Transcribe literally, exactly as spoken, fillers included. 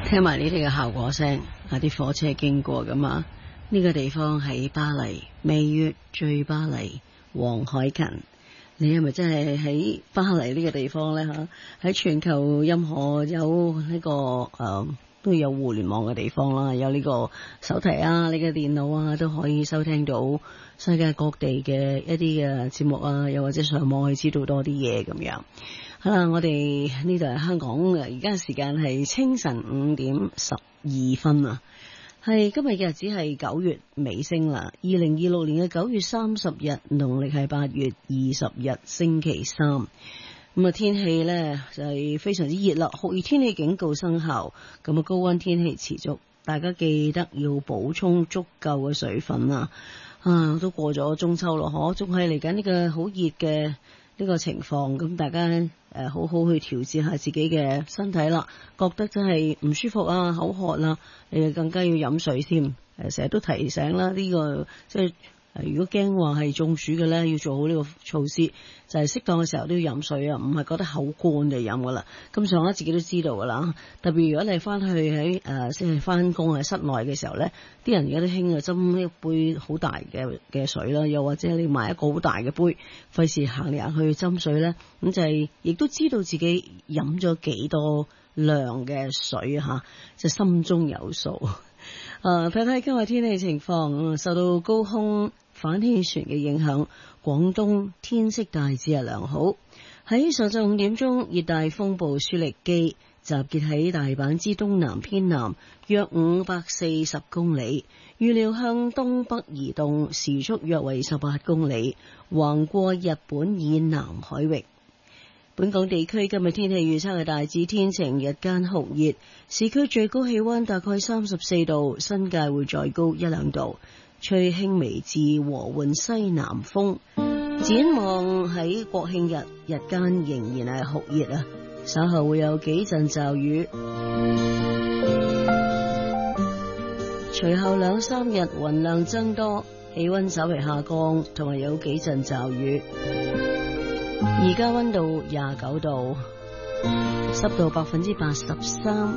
聽埋呢啲嘅效果聲，啊啲火車經過噶嘛。呢、這個地方喺巴黎，味月最巴黎，黃凱芹。你係咪真係喺巴黎呢個地方呢？吓，喺全球任何有呢、這個誒、呃、都有互聯網嘅地方啦，有呢個手提啊，你嘅電腦啊都可以收聽到世界各地嘅一啲嘅節目啊，又或者上網去知道多啲嘢咁樣。好啦，我哋呢度係香港嘅，而家時間係清晨五點十二分啊，係今日嘅日子係九月尾聲啦，二零二六年嘅九月三十日，農曆係八月二十日，星期三。咁啊，天氣呢就係非常之熱啦，酷熱天氣警告生效，咁啊高溫天氣持續，大家記得要補充足夠嘅水分啊！啊，都過咗中秋咯，嗬，仲係嚟緊呢個好熱嘅呢個情況，咁大家誒、呃、好好去調節下自己嘅身體啦。覺得真係唔舒服啊，口渴啦，你更加要飲水添。誒，成日都提醒啦，呢、這個即係誒，如果驚話係中暑嘅咧，要做好呢個措施，就係、是、適當嘅時候都要飲水啊，唔係覺得口乾就飲噶啦。咁上下自己都知道噶啦。特別如果你翻去喺誒即係翻工喺室內嘅時候咧，啲人而家都興啊斟一杯好大嘅嘅水啦，又或者你買一個好大嘅杯，費事行嚟行去斟水咧，咁就係、是、亦都知道自己飲咗幾多量嘅水吓，就心中有數。誒，睇睇今日天氣情況，受到高空反氣旋嘅影響，廣東天色大致係良好。喺上晝五點鐘，熱帶風暴舒力基集結喺大阪之東南偏南約五百四十公里，預料向東北移動，時速約為十八公里，橫過日本以南海域。本港地區今日天氣預測係大致天晴，日間酷熱，市區最高氣溫大概三十四度，新界會再高一兩度，吹輕微至和緩西南風。展望喺國慶日，日間仍然係酷熱啊，稍後會有幾陣驟雨，隨後兩三日雲量增多，氣溫稍微下降，同埋有幾陣驟雨。而家溫度廿九度，濕度百分之八十三。